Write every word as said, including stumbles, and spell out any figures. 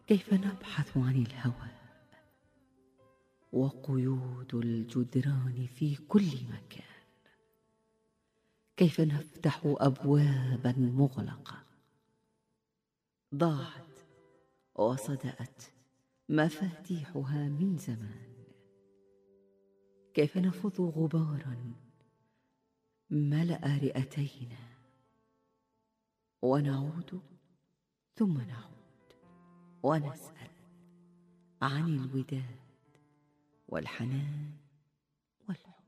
كيف نبحث عن الهوى وقيود الجدران في كل مكان؟ كيف نفتح أبوابا مغلقة ضاعت وصدأت مفاتيحها من زمان؟ كيف نفض غبارا ملأ رئتينا ونعود ثم نعود ونسأل عن الوداد والحنان والحب؟